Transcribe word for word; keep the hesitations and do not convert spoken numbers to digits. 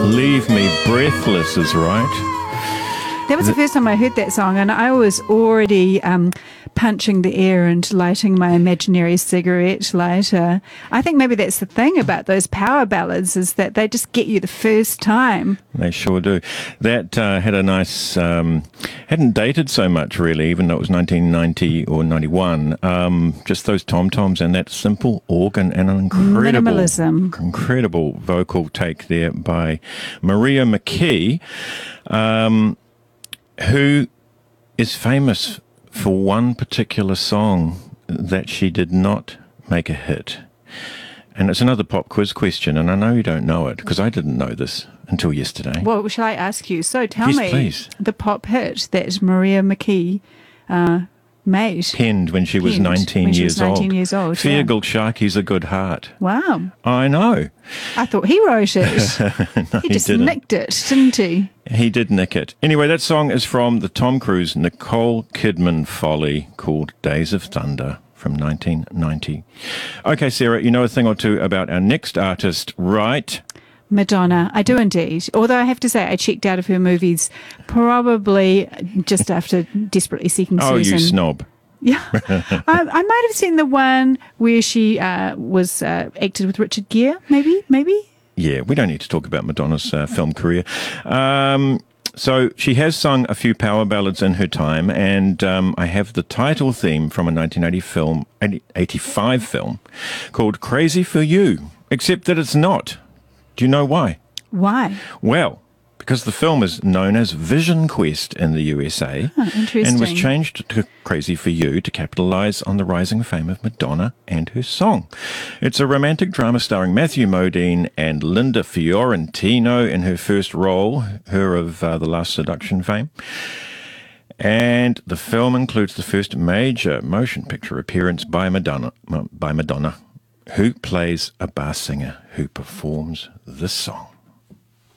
Leave Me Breathless is right. That was the first time I heard that song, and I was already um, punching the air and lighting my imaginary cigarette lighter. I think maybe that's the thing about those power ballads, is that they just get you the first time. They sure do. That uh, had a nice, um, hadn't dated so much really, even though it was nineteen ninety or ninety-one. Um, just those tom-toms and that simple organ and an incredible, minimalism. incredible vocal take there by Maria McKee. Um, who is famous for one particular song that she did not make a hit. And it's another pop quiz question, and I know you don't know it, because I didn't know this until yesterday. Well, shall I ask you? So tell Yes, me please. the pop hit that Maria McKee uh, made. Penned when she was Penned nineteen when she years was nineteen old. years old, Fear yeah. Sharky's a Good Heart. Wow. I know. I thought he wrote it. No, he just didn't. nicked it, didn't he? He did nick it. Anyway, that song is from the Tom Cruise, Nicole Kidman folly called Days of Thunder from nineteen ninety. Okay, Sarah, you know a thing or two about our next artist, right? Madonna, I do indeed. Although I have to say, I checked out of her movies probably just after Desperately Seeking Oh, Susan. you snob. Yeah, I, I might have seen the one where she uh, was uh, acted with Richard Gere. Maybe, maybe. Yeah, we don't need to talk about Madonna's uh, film career. Um, so she has sung a few power ballads in her time, and um, I have the title theme from a nineteen eighty film, eighty-five film called Crazy for You, except that it's not. Do you know why? Why? Well, because the film is known as Vision Quest in the U S A, Huh, interesting. and was changed to Crazy for You to capitalize on the rising fame of Madonna and her song. It's a romantic drama starring Matthew Modine and Linda Fiorentino in her first role, her of uh, The Last Seduction fame. And the film includes the first major motion picture appearance by Madonna, by Madonna, who plays a bar singer who performs this song.